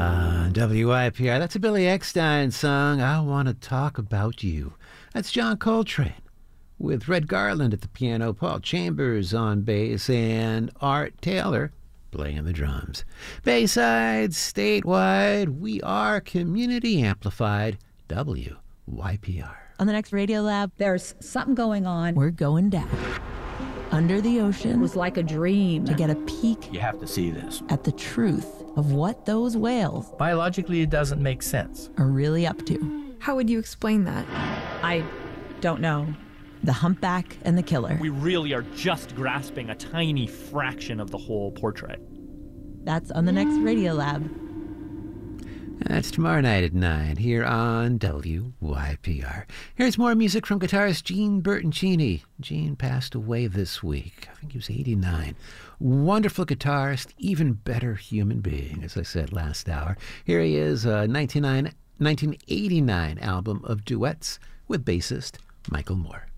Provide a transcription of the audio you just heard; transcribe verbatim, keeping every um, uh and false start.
On W I P R, that's a Billy Eckstine song, I Want to Talk About You. That's John Coltrane, with Red Garland at the piano, Paul Chambers on bass, and Art Taylor playing the drums. Bayside, statewide, we are community amplified, W Y P R. On the next Radio Lab, there's something going on. We're going down. Under the ocean. It was like a dream. To get a peek. You have to see this. At the truth of what those whales. Biologically, it doesn't make sense. Are really up to. How would you explain that? I don't know. The Humpback and the Killer. We really are just grasping a tiny fraction of the whole portrait. That's on the next Radio Lab. That's tomorrow night at nine here on W Y P R. Here's more music from guitarist Gene Bertoncini. Gene passed away this week. I think he was eighty-nine. Wonderful guitarist, even better human being, as I said last hour. Here he is, a nineteen eighty-nine album of duets with bassist Michael Moore.